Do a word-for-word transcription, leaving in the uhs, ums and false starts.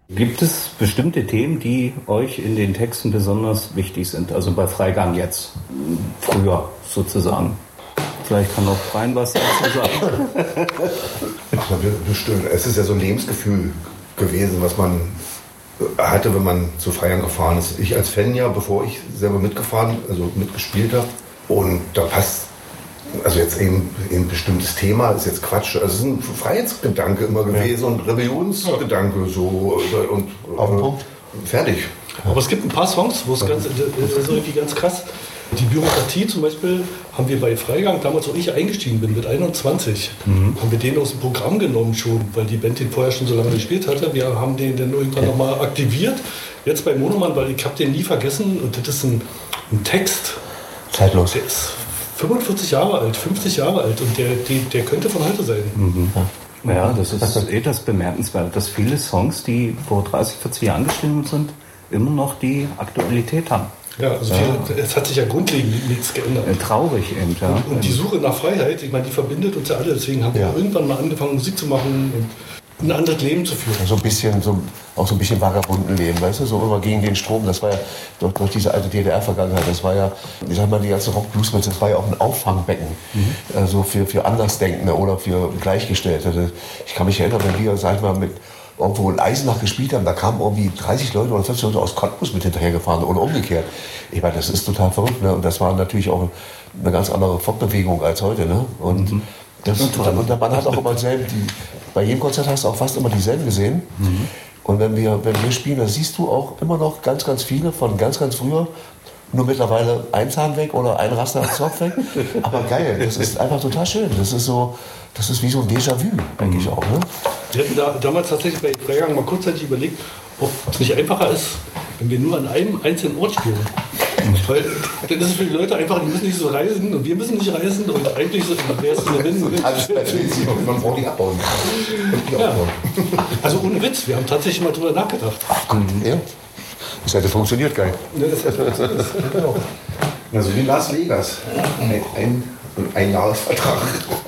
Gibt es bestimmte Themen, die euch in den Texten besonders wichtig sind? Also bei Freigang jetzt, früher sozusagen. Vielleicht kann auch Brian was dazu sagen. Bestimmt. Es ist ja so ein Lebensgefühl gewesen, was man hatte, wenn man zu Freigang gefahren ist. Ich als Fan ja, bevor ich selber mitgefahren, also mitgespielt habe. Und da passt, also jetzt eben ein bestimmtes Thema, ist jetzt Quatsch. Also es ist ein Freiheitsgedanke immer gewesen ja. und Rebellionsgedanke so und auf den Punkt. Fertig. Aber es gibt ein paar Songs, wo es ganz, das ist irgendwie ganz krass. Die Bürokratie zum Beispiel haben wir bei Freigang, damals wo ich eingestiegen bin, mit einundzwanzig, mhm. haben wir den aus dem Programm genommen schon, weil die Band den vorher schon so lange gespielt hatte. Wir haben den dann irgendwann ja. nochmal aktiviert. Jetzt bei Monoman, weil ich habe den nie vergessen und das ist ein, ein Text. Zeitlos. Der ist fünfundvierzig Jahre alt, fünfzig Jahre alt und der, der, der könnte von heute sein. Mhm. Ja, das ist eh das Bemerkenswerte, dass viele Songs, die vor dreißig, vierzig Jahren geschrieben sind, immer noch die Aktualität haben. Ja, also viel, ja. es hat sich ja grundlegend nichts geändert. Traurig eben, ja. Und, und die Suche nach Freiheit, ich meine, die verbindet uns ja alle, deswegen haben wir ja. irgendwann mal angefangen, Musik zu machen und ein anderes Leben zu führen. So ein bisschen, so, auch so ein bisschen vagabunden Leben, weißt du, so immer gegen den Strom, das war ja durch, durch diese alte D D R-Vergangenheit, das war ja, ich sag mal, die ganze Rock-Blues-Musik, das war ja auch ein Auffangbecken, mhm. also für, für Andersdenkende oder für Gleichgestellte. Ich kann mich erinnern, wenn wir, sag ich mal, mit irgendwo in Eisenach gespielt haben, da kamen irgendwie dreißig Leute oder vierzig Leute aus Cottbus mit hinterhergefahren oder umgekehrt. Ich meine, das ist total verrückt, ne? Und das war natürlich auch eine ganz andere Fortbewegung als heute, ne? Und mhm. das, und, und man hat auch immer dieselben, die, bei jedem Konzert hast du auch fast immer dieselben gesehen. Mhm. Und wenn wir, wenn wir spielen, da siehst du auch immer noch ganz, ganz viele von ganz, ganz früher. Nur mittlerweile ein Zahn weg oder ein Raster am Zopf weg. Aber geil, das ist einfach total schön. Das ist so, das ist wie so ein Déjà-vu, denke ich auch. Ne? Wir hatten da, damals tatsächlich bei Freigang mal kurzzeitig überlegt, ob es nicht einfacher ist, wenn wir nur an einem einzelnen Ort spielen. Weil dann ist es für die Leute einfach, die müssen nicht so reisen und wir müssen nicht reisen und eigentlich wäre es eine Win-Win. Man braucht die abbauen. Ja. Also ohne Witz, wir haben tatsächlich mal drüber nachgedacht. Ach gut, ja. Das hätte funktioniert, geil. Also wie Las Vegas. Ein, ein, ein Jahresvertrag.